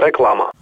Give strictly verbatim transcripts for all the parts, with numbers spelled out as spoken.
Реклама.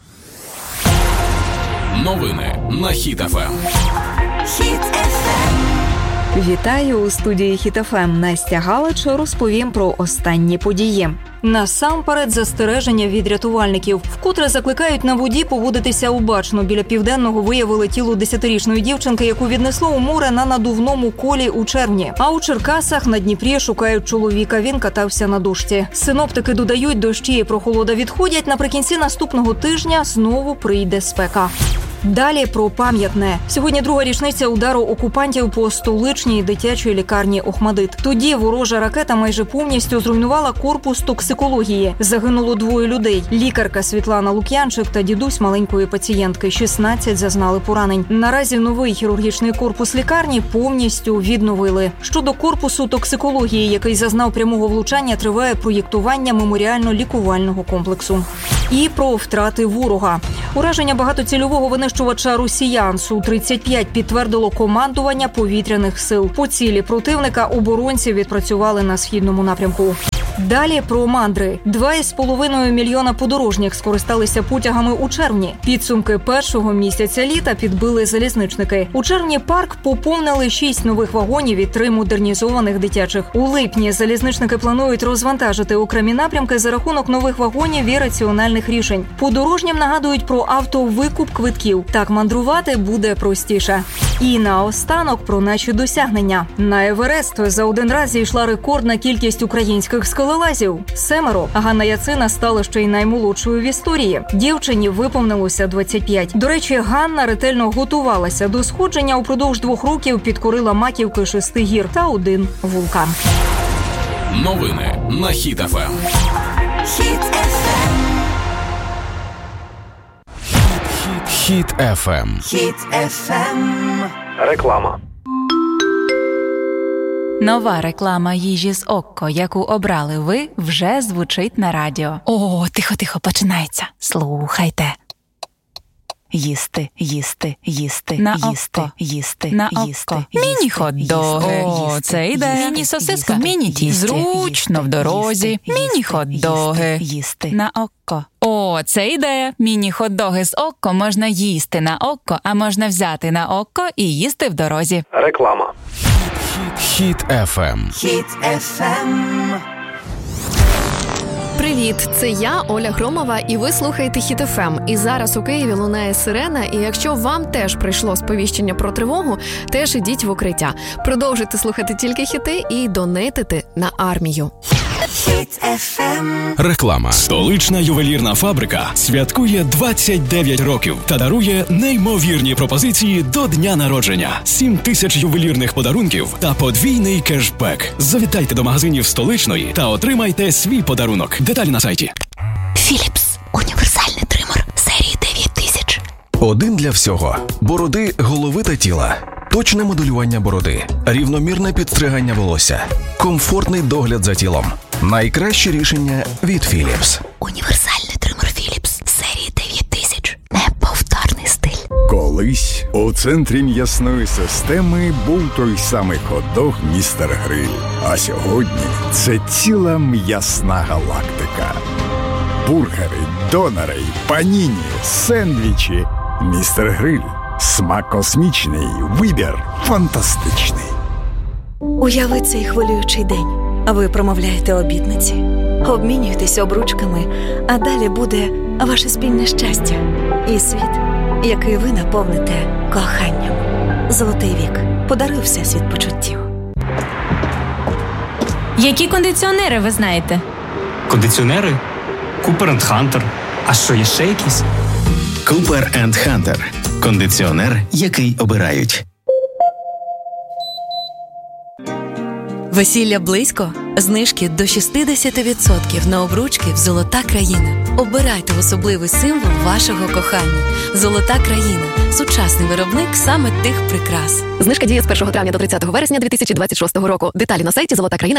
Новини на Хіт еф ем. Хіт еф ем. Вітаю у студії Хіт еф ем. Настя Галич розповім про останні події. Насамперед застереження від рятувальників. Вкотре закликають на воді поводитися обачно. Біля Південного виявили тіло десятирічної дівчинки, яку віднесло у море на надувному колі у червні. А у Черкасах на Дніпрі шукають чоловіка. Він катався на дошці. Синоптики додають, дощі і прохолода відходять. Наприкінці наступного тижня знову прийде спека. Далі про пам'ятне. Сьогодні друга річниця удару окупантів по столичній дитячій лікарні «Охмадит». Тоді ворожа ракета майже повністю зруйнувала корпус токсикології. Загинуло двоє людей. Лікарка Світлана Лук'янчик та дідусь маленької пацієнтки. шістнадцять зазнали поранень. Наразі новий хірургічний корпус лікарні повністю відновили. Щодо корпусу токсикології, який зазнав прямого влучання, триває проєктування меморіально-лікувального комплексу. І про втрати ворога. Ураження багатоцільового винищувача «Росіян» Су тридцять п'ять підтвердило командування повітряних сил. По цілі противника оборонці відпрацювали на східному напрямку. Далі про мандри. Два із половиною мільйона подорожніх скористалися потягами у червні. Підсумки першого місяця літа підбили залізничники. У червні парк поповнили шість нових вагонів і три модернізованих дитячих. У липні залізничники планують розвантажити окремі напрямки за рахунок нових вагонів і раціональних рішень. Подорожнім нагадують про автовикуп квитків. Так мандрувати буде простіше. І наостанок про наші досягнення. На Еверест за один раз зійшла рекордна кількість українських скелелазів – семеро. Ганна Яцина стала ще й наймолодшою в історії. Дівчині виповнилося двадцять п'ять. До речі, Ганна ретельно готувалася до сходження. Упродовж двох років підкорила маківки шести гір та один вулкан. Новини на Хіт еф ем. Хіт еф ем. Хіт еф ем. Хіт еф ем. Реклама. Нова реклама їжі з Окко, яку обрали ви, вже звучить на радіо. О, тихо-тихо, починається. Слухайте. Їсти, їсти, їсти, на їсти, Окко. Їсти, на їсти, Окко. Міні-хот-доги. О, це ідея. Міні-сосиска, міні-тісті. Зручно в дорозі. Міні-хот-доги. Їсти на Окко. О, це ідея. Міні-хот-доги з Окко можна їсти на Окко, а можна взяти на Окко і їсти в дорозі. Реклама. Хіт еф ем. Хіт еф ем. Привіт, це я, Оля Громова, і ви слухаєте Хіт еф ем. І зараз у Києві лунає сирена, і якщо вам теж прийшло сповіщення про тривогу, теж ідіть в укриття. Продовжуйте слухати тільки хіти і донейтити на армію. Хіт еф ем. Реклама. Столична ювелірна фабрика святкує двадцять дев'ять років та дарує неймовірні пропозиції до дня народження. сім тисяч ювелірних подарунків та подвійний кешбек. Завітайте до магазинів Столичної та отримайте свій подарунок. Деталі на сайті. Філіпс. Універсальний тример серії дев'ять тисяч. Один для всього. Бороди, голови та тіла. Точне моделювання бороди. Рівномірне підстригання волосся. Комфортний догляд за тілом. Найкраще рішення від Філіпс. Універсальний тример Філіпс серії дев'ять тисяч. Неповторний стиль. Колись у центрі м'ясної системи був той самий хот-дог «Містер Гриль». А сьогодні це ціла м'ясна галактика. Бургери, донери, паніні, сендвічі. «Містер Гриль». Смак космічний, вибір фантастичний. Уяви цей хвилюючий день. Ви промовляєте обітниці, обмінюєтесь обручками, а далі буде ваше спільне щастя і світ, який ви наповните коханням. Золотий вік. Подаруй всесвіт почуттів. Які кондиціонери ви знаєте? Кондиціонери? Купер енд Хантер. А що, є ще якісь? Купер енд Хантер. Кондиціонер, який обирають. Весілля близько? Знижки до шістдесят відсотків на обручки в «Золота країна». Обирайте особливий символ вашого кохання. «Золота країна» – сучасний виробник саме тих прикрас. Знижка діє з першого травня до тридцятого вересня дві тисячі двадцять шостого року. Деталі на сайті золота країна.